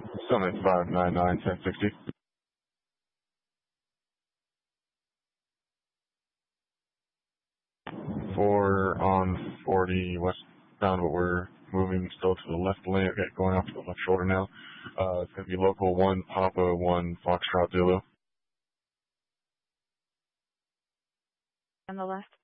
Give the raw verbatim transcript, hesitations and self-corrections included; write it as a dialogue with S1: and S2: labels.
S1: Summit five nine nine, ten sixty. Four on forty westbound, but we're moving still to the left lane. Okay, going off to the left shoulder now. Uh, it's going to be local one, Papa one, Foxtrot Zulu.
S2: On the left.